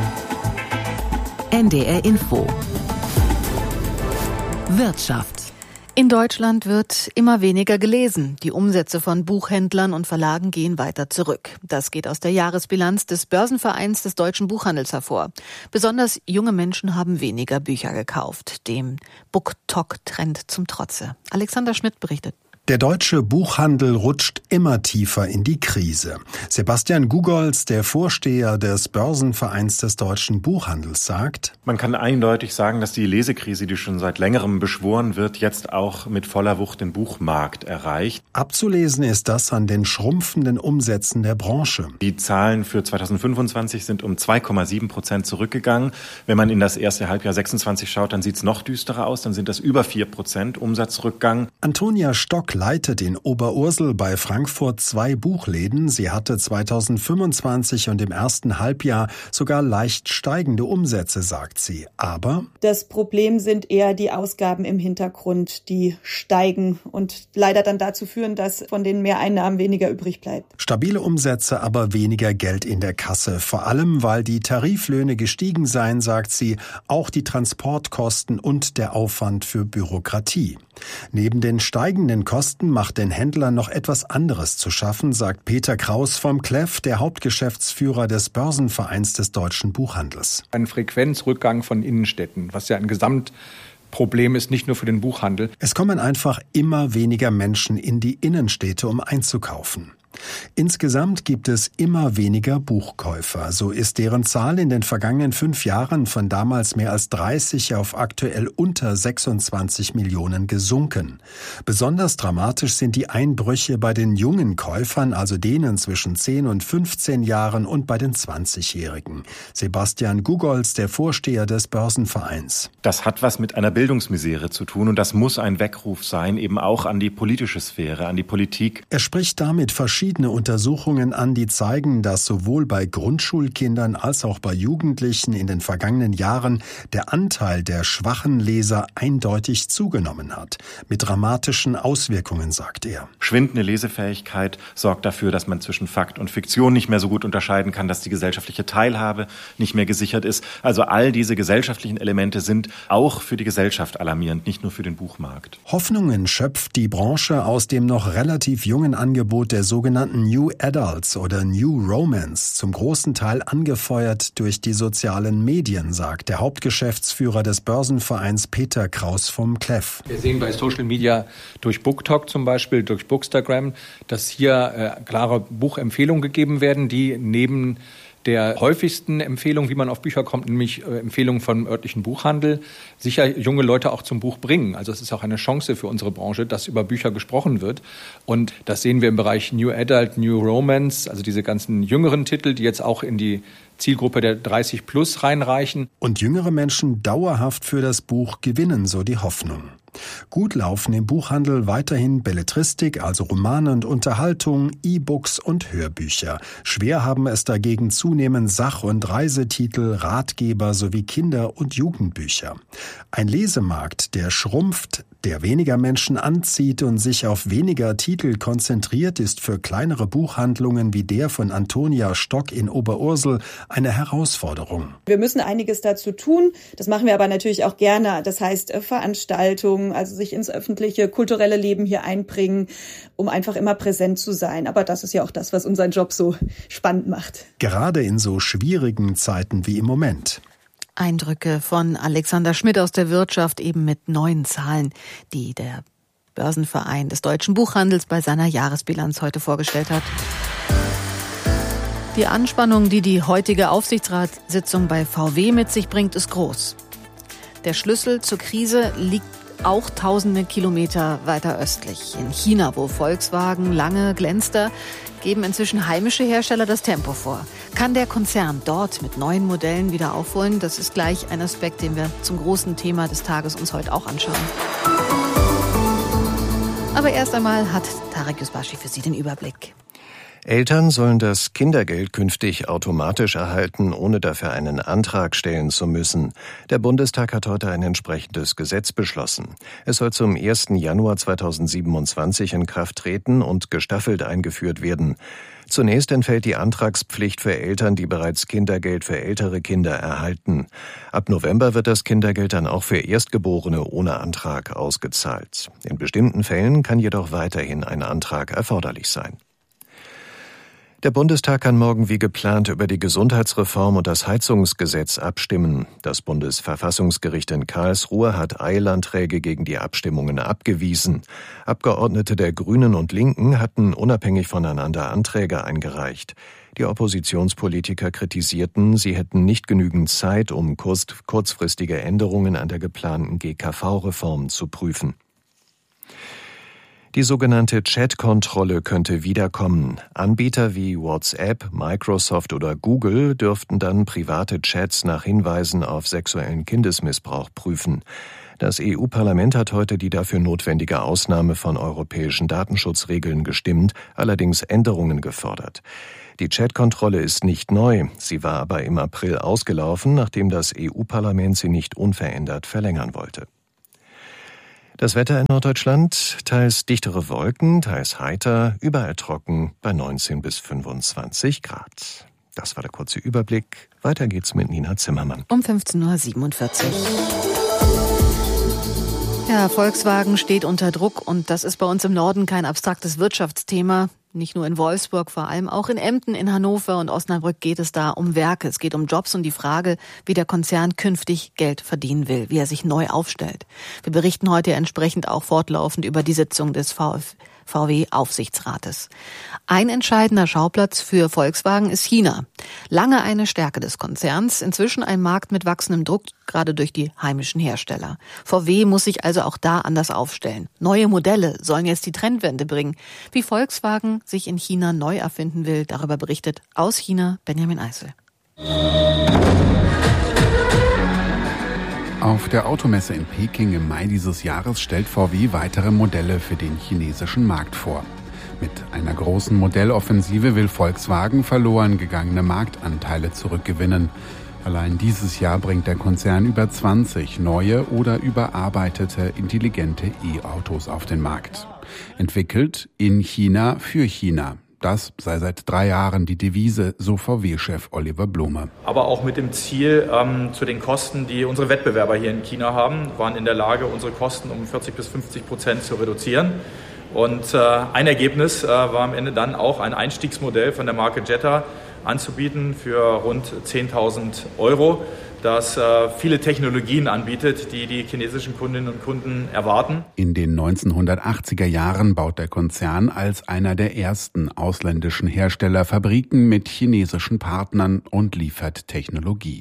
N: NDR Info. Wirtschaft.
E: In Deutschland wird immer weniger gelesen. Die Umsätze von Buchhändlern und Verlagen gehen weiter zurück. Das geht aus der Jahresbilanz des Börsenvereins des deutschen Buchhandels hervor. Besonders junge Menschen haben weniger Bücher gekauft, dem BookTok-Trend zum Trotze. Alexander Schmidt berichtet.
A: Der deutsche Buchhandel rutscht immer tiefer in die Krise. Sebastian Gugolz, der Vorsteher des Börsenvereins des deutschen Buchhandels, sagt:
B: Man kann eindeutig sagen, dass die Lesekrise, die schon seit längerem beschworen wird, jetzt auch mit voller Wucht den Buchmarkt erreicht.
A: Abzulesen ist das an den schrumpfenden Umsätzen der Branche.
B: Die Zahlen für 2025 sind um 2,7% zurückgegangen. Wenn man in das erste Halbjahr 26 schaut, dann sieht es noch düsterer aus. Dann sind das über 4% Umsatzrückgang.
A: Antonia Stock leitet in Oberursel bei Frankfurt 2 Buchläden. Sie hatte 2025 und im ersten Halbjahr sogar leicht steigende Umsätze, sagt sie. Aber
C: das Problem sind eher die Ausgaben im Hintergrund, die steigen und leider dann dazu führen, dass von den Mehreinnahmen weniger übrig bleibt.
A: Stabile Umsätze, aber weniger Geld in der Kasse. Vor allem, weil die Tariflöhne gestiegen seien, sagt sie, auch die Transportkosten und der Aufwand für Bürokratie. Neben den steigenden Kosten macht den Händlern noch etwas anderes zu schaffen, sagt Peter Kraus vom CLEF, der Hauptgeschäftsführer des Börsenvereins des deutschen Buchhandels.
D: Ein Frequenzrückgang von Innenstädten, was ja ein Gesamtproblem ist, nicht nur für den Buchhandel.
A: Es kommen einfach immer weniger Menschen in die Innenstädte, um einzukaufen. Insgesamt gibt es immer weniger Buchkäufer. So ist deren Zahl in den vergangenen 5 Jahren von damals mehr als 30 auf aktuell unter 26 Millionen gesunken. Besonders dramatisch sind die Einbrüche bei den jungen Käufern, also denen zwischen 10 und 15 Jahren und bei den 20-Jährigen. Sebastian Gugolz, der Vorsteher des Börsenvereins.
B: Das hat was mit einer Bildungsmisere zu tun und das muss ein Weckruf sein, eben auch an die politische Sphäre, an die Politik.
A: Er spricht damit verschiedene Untersuchungen an, die zeigen, dass sowohl bei Grundschulkindern als auch bei Jugendlichen in den vergangenen Jahren der Anteil der schwachen Leser eindeutig zugenommen hat. Mit dramatischen Auswirkungen, sagt er.
B: Schwindende Lesefähigkeit sorgt dafür, dass man zwischen Fakt und Fiktion nicht mehr so gut unterscheiden kann, dass die gesellschaftliche Teilhabe nicht mehr gesichert ist. Also all diese gesellschaftlichen Elemente sind auch für die Gesellschaft alarmierend, nicht nur für den Buchmarkt.
A: Hoffnungen schöpft die Branche aus dem noch relativ jungen Angebot der sogenannten New Adults oder New Romance, zum großen Teil angefeuert durch die sozialen Medien, sagt der Hauptgeschäftsführer des Börsenvereins Peter Kraus vom CLEF.
D: Wir sehen bei Social Media durch BookTok zum Beispiel, durch Bookstagram, dass hier klare Buchempfehlungen gegeben werden, die neben der häufigsten Empfehlung, wie man auf Bücher kommt, nämlich Empfehlungen vom örtlichen Buchhandel, sicher junge Leute auch zum Buch bringen. Also es ist auch eine Chance für unsere Branche, dass über Bücher gesprochen wird. Und das sehen wir im Bereich New Adult, New Romance, also diese ganzen jüngeren Titel, die jetzt auch in die Zielgruppe der 30 plus reinreichen.
A: Und jüngere Menschen dauerhaft für das Buch gewinnen, so die Hoffnung. Gut laufen im Buchhandel weiterhin Belletristik, also Romane und Unterhaltung, E-Books und Hörbücher. Schwer haben es dagegen zunehmend Sach- und Reisetitel, Ratgeber sowie Kinder- und Jugendbücher. Ein Lesemarkt, der schrumpft, der weniger Menschen anzieht und sich auf weniger Titel konzentriert, ist für kleinere Buchhandlungen wie der von Antonia Stock in Oberursel eine Herausforderung.
C: Wir müssen einiges dazu tun. Das machen wir aber natürlich auch gerne. Das heißt Veranstaltungen, also sich ins öffentliche, kulturelle Leben hier einbringen, um einfach immer präsent zu sein. Aber das ist ja auch das, was unseren Job so spannend macht.
A: Gerade in so schwierigen Zeiten wie im Moment.
E: Eindrücke von Alexander Schmidt aus der Wirtschaft, eben mit neuen Zahlen, die der Börsenverein des deutschen Buchhandels bei seiner Jahresbilanz heute vorgestellt hat. Die Anspannung, die die heutige Aufsichtsratssitzung bei VW mit sich bringt, ist groß. Der Schlüssel zur Krise liegt auch tausende Kilometer weiter östlich. In China, wo Volkswagen lange glänzte, geben inzwischen heimische Hersteller das Tempo vor. Kann der Konzern dort mit neuen Modellen wieder aufholen? Das ist gleich ein Aspekt, den wir zum großen Thema des Tages uns heute auch anschauen. Aber erst einmal hat Tarek Yusbashi für Sie den Überblick.
F: Eltern sollen das Kindergeld künftig automatisch erhalten, ohne dafür einen Antrag stellen zu müssen. Der Bundestag hat heute ein entsprechendes Gesetz beschlossen. Es soll zum 1. Januar 2027 in Kraft treten und gestaffelt eingeführt werden. Zunächst entfällt die Antragspflicht für Eltern, die bereits Kindergeld für ältere Kinder erhalten. Ab November wird das Kindergeld dann auch für Erstgeborene ohne Antrag ausgezahlt. In bestimmten Fällen kann jedoch weiterhin ein Antrag erforderlich sein. Der Bundestag kann morgen wie geplant über die Gesundheitsreform und das Heizungsgesetz abstimmen. Das Bundesverfassungsgericht in Karlsruhe hat Eilanträge gegen die Abstimmungen abgewiesen. Abgeordnete der Grünen und Linken hatten unabhängig voneinander Anträge eingereicht. Die Oppositionspolitiker kritisierten, sie hätten nicht genügend Zeit, um kurzfristige Änderungen an der geplanten GKV-Reform zu prüfen. Die sogenannte Chat-Kontrolle könnte wiederkommen. Anbieter wie WhatsApp, Microsoft oder Google dürften dann private Chats nach Hinweisen auf sexuellen Kindesmissbrauch prüfen. Das EU-Parlament hat heute die dafür notwendige Ausnahme von europäischen Datenschutzregeln gestimmt, allerdings Änderungen gefordert. Die Chat-Kontrolle ist nicht neu, sie war aber im April ausgelaufen, nachdem das EU-Parlament sie nicht unverändert verlängern wollte. Das Wetter in Norddeutschland, teils dichtere Wolken, teils heiter, überall trocken bei 19 bis 25 Grad. Das war der kurze Überblick. Weiter geht's mit Nina Zimmermann.
E: Um 15.47 Uhr. Ja, Volkswagen steht unter Druck und das ist bei uns im Norden kein abstraktes Wirtschaftsthema. Nicht nur in Wolfsburg, vor allem auch in Emden, in Hannover und Osnabrück geht es da um Werke. Es geht um Jobs und die Frage, wie der Konzern künftig Geld verdienen will, wie er sich neu aufstellt. Wir berichten heute entsprechend auch fortlaufend über die Sitzung des VW-Aufsichtsrates. Ein entscheidender Schauplatz für Volkswagen ist China. Lange eine Stärke des Konzerns, inzwischen ein Markt mit wachsendem Druck, gerade durch die heimischen Hersteller. VW muss sich also auch da anders aufstellen. Neue Modelle sollen jetzt die Trendwende bringen. Wie Volkswagen sich in China neu erfinden will, darüber berichtet aus China Benjamin Eisel.
G: Auf der Automesse in Peking im Mai dieses Jahres stellt VW weitere Modelle für den chinesischen Markt vor. Mit einer großen Modelloffensive will Volkswagen verloren gegangene Marktanteile zurückgewinnen. Allein dieses Jahr bringt der Konzern über 20 neue oder überarbeitete intelligente E-Autos auf den Markt. Entwickelt in China für China. Das sei seit 3 Jahren die Devise, so VW-Chef Oliver Blume.
I: Aber auch mit dem Ziel, zu den Kosten, die unsere Wettbewerber hier in China haben, waren in der Lage, unsere Kosten um 40-50% zu reduzieren. Und ein Ergebnis war am Ende dann auch ein Einstiegsmodell von der Marke Jetta anzubieten für rund 10.000 €, das viele Technologien anbietet, die die chinesischen Kundinnen und Kunden erwarten.
G: In den 1980er Jahren baut der Konzern als einer der ersten ausländischen Hersteller Fabriken mit chinesischen Partnern und liefert Technologie.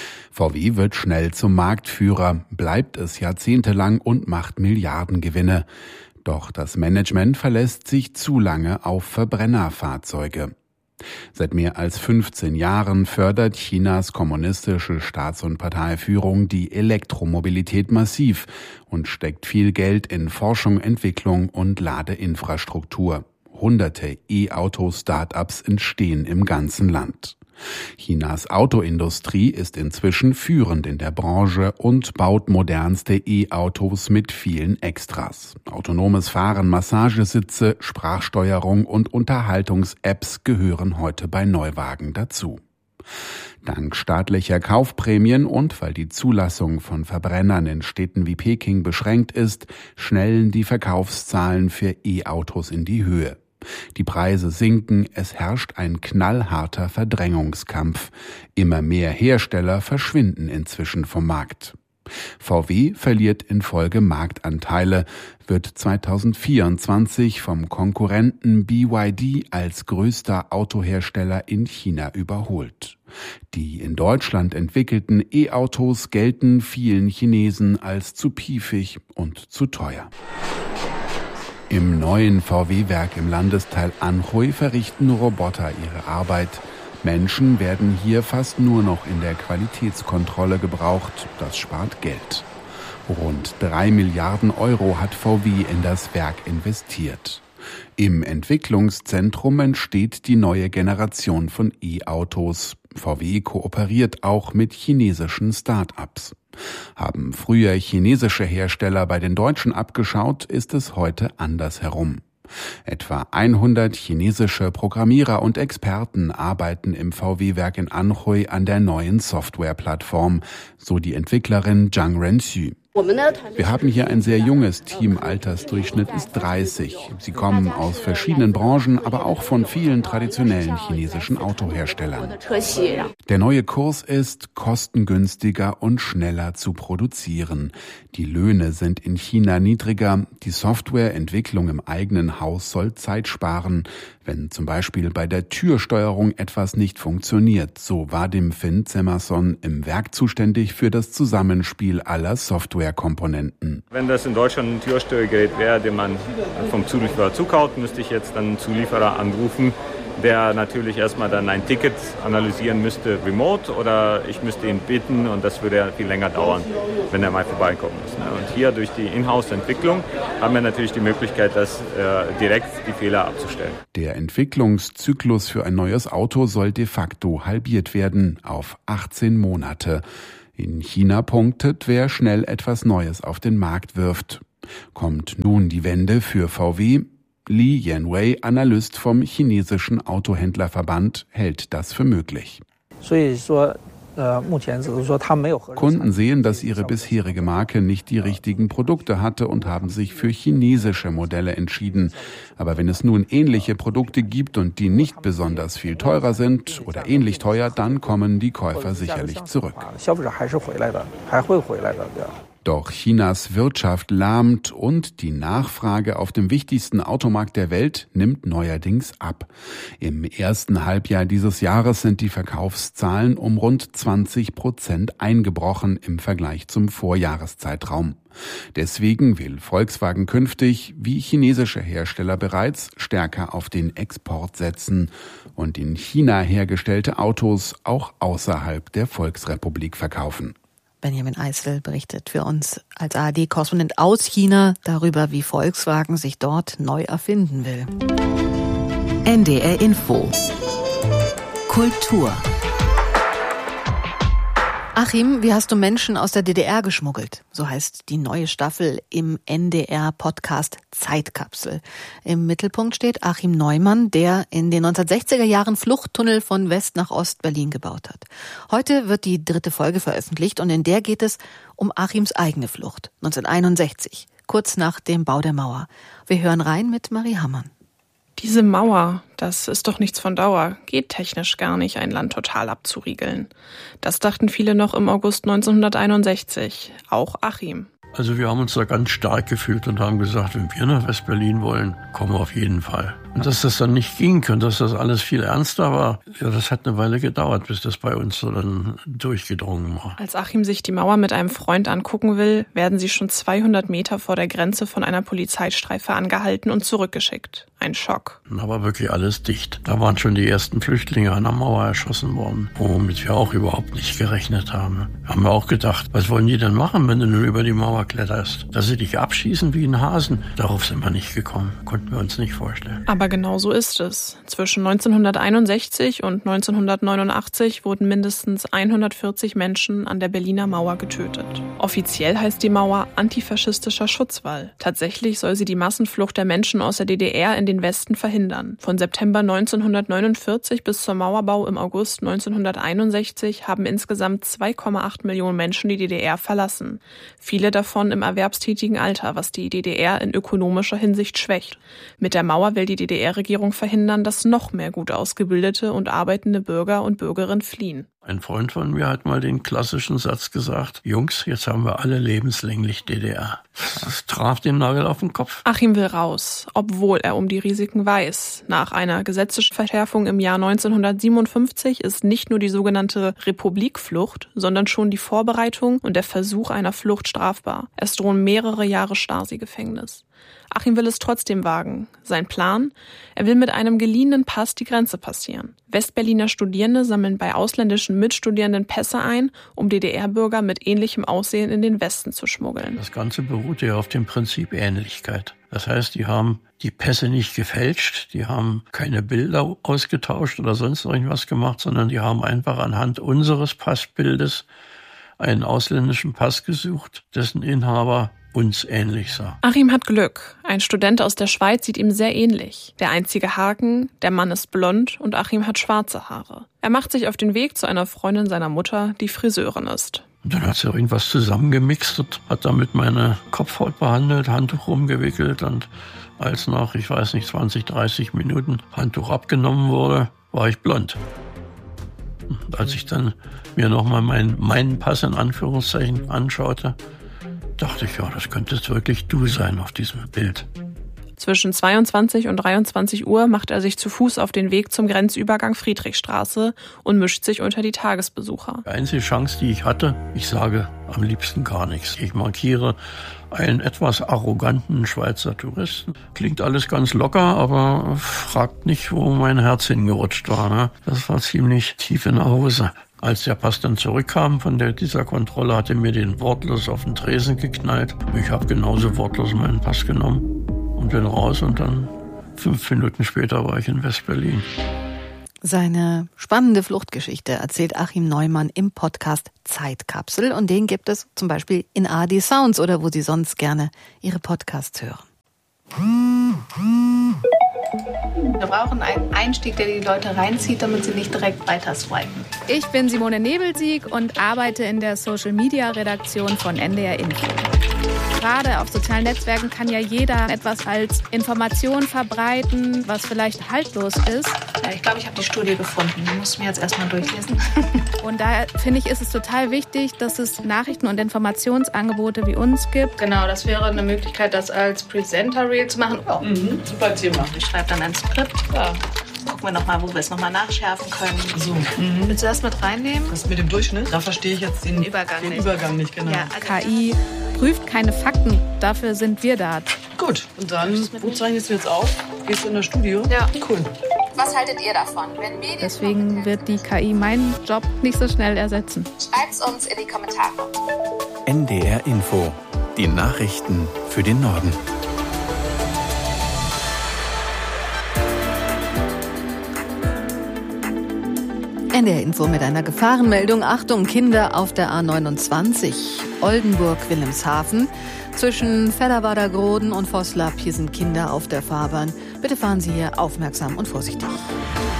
G: VW wird schnell zum Marktführer, bleibt es jahrzehntelang und macht Milliardengewinne. Doch das Management verlässt sich zu lange auf Verbrennerfahrzeuge. Seit mehr als 15 Jahren fördert Chinas kommunistische Staats- und Parteiführung die Elektromobilität massiv und steckt viel Geld in Forschung, Entwicklung und Ladeinfrastruktur. Hunderte E-Auto-Startups entstehen im ganzen Land. Chinas Autoindustrie ist inzwischen führend in der Branche und baut modernste E-Autos mit vielen Extras. Autonomes Fahren, Massagesitze, Sprachsteuerung und Unterhaltungs-Apps gehören heute bei Neuwagen dazu. Dank staatlicher Kaufprämien und weil die Zulassung von Verbrennern in Städten wie Peking beschränkt ist, schnellen die Verkaufszahlen für E-Autos in die Höhe. Die Preise sinken, es herrscht ein knallharter Verdrängungskampf. Immer mehr Hersteller verschwinden inzwischen vom Markt. VW verliert in Folge Marktanteile, wird 2024 vom Konkurrenten BYD als größter Autohersteller in China überholt. Die in Deutschland entwickelten E-Autos gelten vielen Chinesen als zu piefig und zu teuer. Im neuen VW-Werk im Landesteil Anhui verrichten Roboter ihre Arbeit. Menschen werden hier fast nur noch in der Qualitätskontrolle gebraucht. Das spart Geld. Rund 3 Milliarden € hat VW in das Werk investiert. Im Entwicklungszentrum entsteht die neue Generation von E-Autos. VW kooperiert auch mit chinesischen Start-ups. Haben früher chinesische Hersteller bei den Deutschen abgeschaut, ist es heute andersherum. Etwa 100 chinesische Programmierer und Experten arbeiten im VW-Werk in Anhui an der neuen Softwareplattform, so die Entwicklerin Zhang Renxu. Wir haben hier ein sehr junges Team, Altersdurchschnitt ist 30. Sie kommen aus verschiedenen Branchen, aber auch von vielen traditionellen chinesischen Autoherstellern. Der neue Kurs ist, kostengünstiger und schneller zu produzieren. Die Löhne sind in China niedriger. Die Softwareentwicklung im eigenen Haus soll Zeit sparen, wenn zum Beispiel bei der Türsteuerung etwas nicht funktioniert. So war dem Finn Zimmerson im Werk zuständig für das Zusammenspiel aller Softwarekomponenten.
H: Wenn das in Deutschland ein Türsteuergerät wäre, den man vom Zulieferer zukauft, müsste ich jetzt dann einen Zulieferer anrufen, der natürlich erstmal dann ein Ticket analysieren müsste remote, oder ich müsste ihn bitten, und das würde ja viel länger dauern, wenn er mal vorbeikommen muss. Und hier durch die Inhouse-Entwicklung haben wir natürlich die Möglichkeit, direkt die Fehler abzustellen.
G: Der Entwicklungszyklus für ein neues Auto soll de facto halbiert werden auf 18 Monate. In China punktet, wer schnell etwas Neues auf den Markt wirft. Kommt nun die Wende für VW? Li Yanwei, Analyst vom chinesischen Autohändlerverband, hält das für möglich. Kunden sehen, dass ihre bisherige Marke nicht die richtigen Produkte hatte und haben sich für chinesische Modelle entschieden. Aber wenn es nun ähnliche Produkte gibt und die nicht besonders viel teurer sind oder ähnlich teuer, dann kommen die Käufer sicherlich zurück. Doch Chinas Wirtschaft lahmt und die Nachfrage auf dem wichtigsten Automarkt der Welt nimmt neuerdings ab. Im ersten Halbjahr dieses Jahres sind die Verkaufszahlen um rund 20% eingebrochen im Vergleich zum Vorjahreszeitraum. Deswegen will Volkswagen künftig, wie chinesische Hersteller bereits, stärker auf den Export setzen und in China hergestellte Autos auch außerhalb der Volksrepublik verkaufen.
E: Benjamin Eisel berichtet für uns als ARD-Korrespondent aus China darüber, wie Volkswagen sich dort neu erfinden will.
N: NDR Info. Kultur.
E: Achim, wie hast du Menschen aus der DDR geschmuggelt? So heißt die neue Staffel im NDR-Podcast Zeitkapsel. Im Mittelpunkt steht Achim Neumann, der in den 1960er Jahren Fluchttunnel von West nach Ost-Berlin gebaut hat. Heute wird die 3. Folge veröffentlicht und in der geht es um Achims eigene Flucht. 1961, kurz nach dem Bau der Mauer. Wir hören rein mit Marie Hammann.
L: Diese Mauer, das ist doch nichts von Dauer. Geht technisch gar nicht, ein Land total abzuriegeln. Das dachten viele noch im August 1961. Auch Achim.
J: Also wir haben uns da ganz stark gefühlt und haben gesagt, wenn wir nach West-Berlin wollen, kommen wir auf jeden Fall. Und dass das dann nicht ging und dass das alles viel ernster war, ja, das hat eine Weile gedauert, bis das bei uns so dann durchgedrungen war.
L: Als Achim sich die Mauer mit einem Freund angucken will, werden sie schon 200 Meter vor der Grenze von einer Polizeistreife angehalten und zurückgeschickt. Ein Schock.
J: Da war wirklich alles dicht. Da waren schon die ersten Flüchtlinge an der Mauer erschossen worden, womit wir auch überhaupt nicht gerechnet haben. Haben wir auch gedacht, was wollen die denn machen, wenn du nur über die Mauer kletterst? Dass sie dich abschießen wie einen Hasen? Darauf sind wir nicht gekommen. Konnten wir uns nicht vorstellen.
L: Aber genau so ist es. Zwischen 1961 und 1989 wurden mindestens 140 Menschen an der Berliner Mauer getötet. Offiziell heißt die Mauer antifaschistischer Schutzwall. Tatsächlich soll sie die Massenflucht der Menschen aus der DDR in den Westen verhindern. Von September 1949 bis zum Mauerbau im August 1961 haben insgesamt 2,8 Millionen Menschen die DDR verlassen. Viele davon im erwerbstätigen Alter, was die DDR in ökonomischer Hinsicht schwächt. Mit der Mauer will die DDR-Regierung verhindern, dass noch mehr gut ausgebildete und arbeitende Bürger und Bürgerinnen fliehen.
J: Ein Freund von mir hat mal den klassischen Satz gesagt, Jungs, jetzt haben wir alle lebenslänglich DDR. Das traf den Nagel auf den Kopf.
L: Achim will raus, obwohl er um die Risiken weiß. Nach einer Gesetzesverschärfung im Jahr 1957 ist nicht nur die sogenannte Republikflucht, sondern schon die Vorbereitung und der Versuch einer Flucht strafbar. Es drohen mehrere Jahre Stasi-Gefängnis. Achim will es trotzdem wagen. Sein Plan? Er will mit einem geliehenen Pass die Grenze passieren. Westberliner Studierende sammeln bei ausländischen Mitstudierenden Pässe ein, um DDR-Bürger mit ähnlichem Aussehen in den Westen zu schmuggeln.
J: Das Ganze beruhte ja auf dem Prinzip Ähnlichkeit. Das heißt, die haben die Pässe nicht gefälscht, die haben keine Bilder ausgetauscht oder sonst irgendwas gemacht, sondern die haben einfach anhand unseres Passbildes einen ausländischen Pass gesucht, dessen Inhaber uns ähnlich sah.
L: Achim hat Glück. Ein Student aus der Schweiz sieht ihm sehr ähnlich. Der einzige Haken, der Mann ist blond und Achim hat schwarze Haare. Er macht sich auf den Weg zu einer Freundin seiner Mutter, die Friseurin ist.
J: Und dann hat sie irgendwas zusammengemixt und hat damit meine Kopfhaut behandelt, Handtuch rumgewickelt. Und als nach, 20, 30 Minuten Handtuch abgenommen wurde, war ich blond. Und als ich dann mir nochmal meinen Pass in Anführungszeichen anschaute, dachte ich, ja, das könntest wirklich du sein auf diesem Bild.
K: Zwischen 22 und 23 Uhr macht er sich zu Fuß auf den Weg zum Grenzübergang Friedrichstraße und mischt sich unter die Tagesbesucher.
J: Die einzige Chance, die ich hatte, ich sage am liebsten gar nichts. Ich markiere einen etwas arroganten Schweizer Touristen. Klingt alles ganz locker, aber fragt nicht, wo mein Herz hingerutscht war. Ne? Das war ziemlich tief in der Hose. Als der Pass dann zurückkam von dieser Kontrolle, hat er mir den wortlos auf den Tresen geknallt. Ich habe genauso wortlos meinen Pass genommen und bin raus und dann 5 Minuten später war ich in West-Berlin.
E: Seine spannende Fluchtgeschichte erzählt Achim Neumann im Podcast Zeitkapsel und den gibt es zum Beispiel in ARD Sounds oder wo Sie sonst gerne Ihre Podcasts hören.
M: Wir brauchen einen Einstieg, der die Leute reinzieht, damit sie nicht direkt weiter swipen.
O: Ich bin Simone Nebelsieg und arbeite in der Social-Media-Redaktion von NDR Info. Gerade auf sozialen Netzwerken kann ja jeder etwas als Information verbreiten, was vielleicht haltlos ist.
M: Ja, ich glaube, ich habe die Studie gefunden. Die muss ich mir jetzt erstmal durchlesen.
O: Und da finde ich, ist es total wichtig, dass es Nachrichten- und Informationsangebote wie uns gibt.
M: Genau, das wäre eine Möglichkeit, das als Presenter-Reel zu machen. Oh, super Thema. Ich schreibe dann ein Skript. Ja. Gucken wir nochmal, wo wir es nochmal nachschärfen können. So. Willst du das mit reinnehmen?
P: Das mit dem Durchschnitt? Da verstehe ich jetzt den Übergang nicht. Genau.
O: Ja, also KI prüft keine Fakten, dafür sind wir da.
P: Gut, und dann, wo zeichnest du jetzt auf? Gehst du in das Studio?
O: Ja.
P: Cool.
M: Was haltet ihr davon? Wenn
O: Deswegen wird die KI meinen Job nicht so schnell ersetzen.
M: Schreibt's uns in die Kommentare.
Y: NDR Info. Die Nachrichten für den Norden.
E: NDR Info mit einer Gefahrenmeldung. Achtung, Kinder auf der A29. Oldenburg-Wilhelmshaven. Zwischen Fellerwader-Groden und Vosslapp. Hier sind Kinder auf der Fahrbahn. Bitte fahren Sie hier aufmerksam und vorsichtig.